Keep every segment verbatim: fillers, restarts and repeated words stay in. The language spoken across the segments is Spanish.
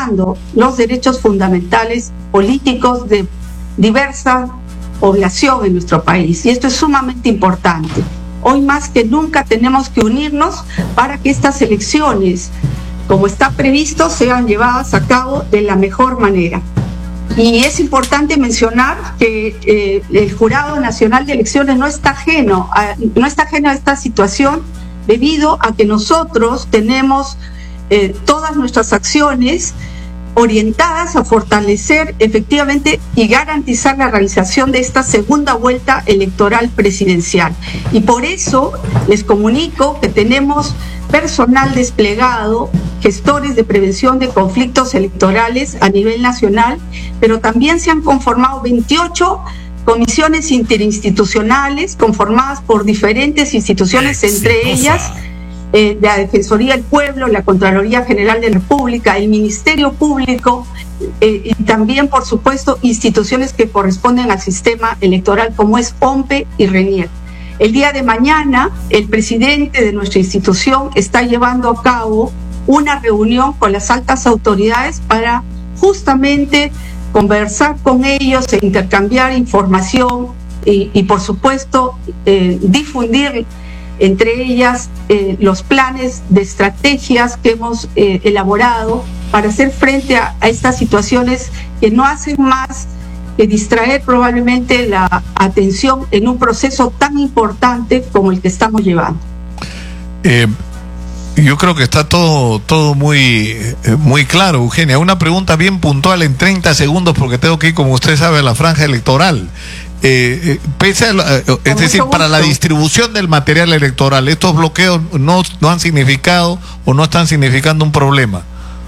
respetando los derechos fundamentales políticos de diversa población en nuestro país. Y esto es sumamente importante. Hoy más que nunca tenemos que unirnos para que estas elecciones, como está previsto, sean llevadas a cabo de la mejor manera. Y es importante mencionar que eh, el Jurado Nacional de Elecciones no está ajeno a, no está ajeno a esta situación, debido a que nosotros tenemos eh, todas nuestras acciones orientadas a fortalecer efectivamente y garantizar la realización de esta segunda vuelta electoral presidencial. Y por eso les comunico que tenemos personal desplegado, gestores de prevención de conflictos electorales a nivel nacional, pero también se han conformado veintiocho comisiones interinstitucionales conformadas por diferentes instituciones, entre ellas eh, la Defensoría del Pueblo, la Contraloría General de la República, el Ministerio Público eh, y también, por supuesto, instituciones que corresponden al sistema electoral como es O M P E y RENIEC. El día de mañana, el presidente de nuestra institución está llevando a cabo una reunión con las altas autoridades para justamente conversar con ellos e intercambiar información y, y por supuesto, eh, difundir entre ellas eh, los planes de estrategias que hemos eh, elaborado para hacer frente a, a estas situaciones que no hacen más que distraer probablemente la atención en un proceso tan importante como el que estamos llevando. Eh, yo creo que está todo todo muy eh, muy claro, Eugenia. Una pregunta bien puntual en treinta segundos, porque tengo que ir, como usted sabe, a la franja electoral. Eh, eh, pese a, eh, es decir, para la distribución del material electoral, ¿estos bloqueos no, no han significado o no están significando un problema?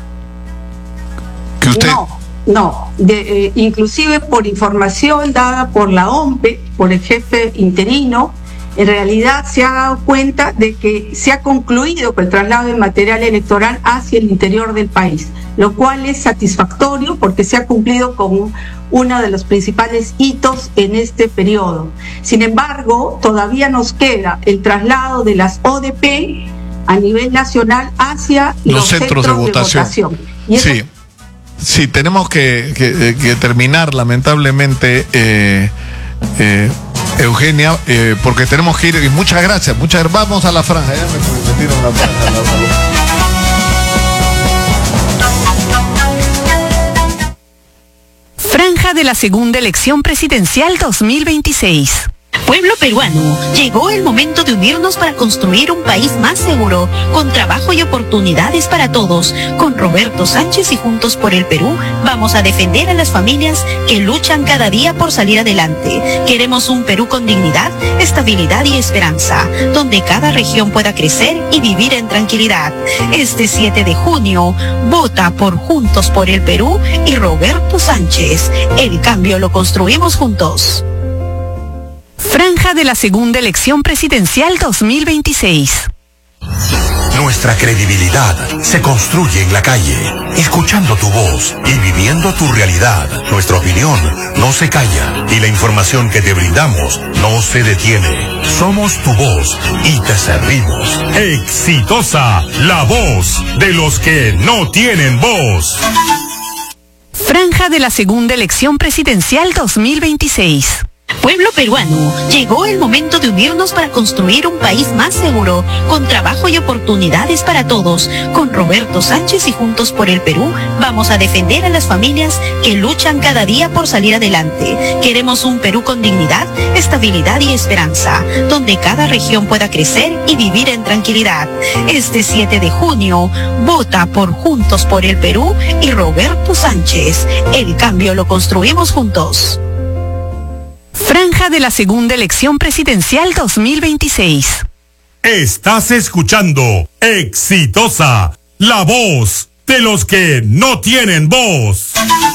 Que usted... No. No, de, eh, inclusive por información dada por la O M P E, por el jefe interino, en realidad se ha dado cuenta de que se ha concluido con el traslado de material electoral hacia el interior del país, lo cual es satisfactorio porque se ha cumplido con uno de los principales hitos en este periodo. Sin embargo, todavía nos queda el traslado de las O D P a nivel nacional hacia los, los centros, centros de votación. De votación. Y eso sí. Sí, tenemos que, que, que terminar, lamentablemente, eh, eh, Eugenia, eh, porque tenemos que ir. Y muchas gracias, muchas gracias. Vamos a la franja. Ya me metieron la franja. La... Franja de la segunda elección presidencial dos mil veintiséis. Pueblo peruano, llegó el momento de unirnos para construir un país más seguro, con trabajo y oportunidades para todos. Con Roberto Sánchez y Juntos por el Perú, vamos a defender a las familias que luchan cada día por salir adelante. Queremos un Perú con dignidad, estabilidad y esperanza, donde cada región pueda crecer y vivir en tranquilidad. Este siete de junio, vota por Juntos por el Perú y Roberto Sánchez. El cambio lo construimos juntos. Franja de la segunda elección presidencial dos mil veintiséis. Nuestra credibilidad se construye en la calle, escuchando tu voz y viviendo tu realidad. Nuestra opinión no se calla y la información que te brindamos no se detiene. Somos tu voz y te servimos. Exitosa, la voz de los que no tienen voz. Franja de la segunda elección presidencial dos mil veintiséis. Pueblo peruano, llegó el momento de unirnos para construir un país más seguro, con trabajo y oportunidades para todos. Con Roberto Sánchez y Juntos por el Perú, vamos a defender a las familias que luchan cada día por salir adelante. Queremos un Perú con dignidad, estabilidad y esperanza, donde cada región pueda crecer y vivir en tranquilidad. Este siete de junio, vota por Juntos por el Perú y Roberto Sánchez. El cambio lo construimos juntos. Franja de la segunda elección presidencial dos mil veintiséis. Estás escuchando Exitosa, la voz de los que no tienen voz.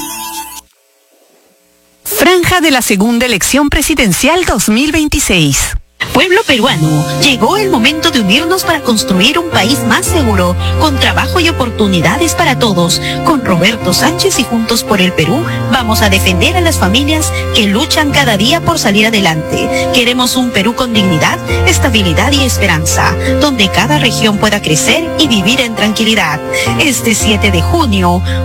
Franja de la segunda elección presidencial dos mil veintiséis. Pueblo peruano, llegó el momento de unirnos para construir un país más seguro, con trabajo y oportunidades para todos. Con Roberto Sánchez y Juntos por el Perú, vamos a defender a las familias que luchan cada día por salir adelante. Queremos un Perú con dignidad, estabilidad y esperanza, donde cada región pueda crecer y vivir en tranquilidad. Este siete de junio,